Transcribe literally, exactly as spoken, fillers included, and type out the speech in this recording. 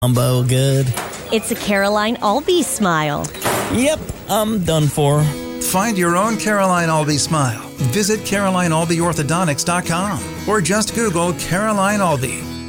Umbo good. It's a Caroline Albee smile. Yep, I'm done for. Find your own Caroline Albee smile. Visit Caroline Albee Orthodontics dot com or just Google Caroline Albee.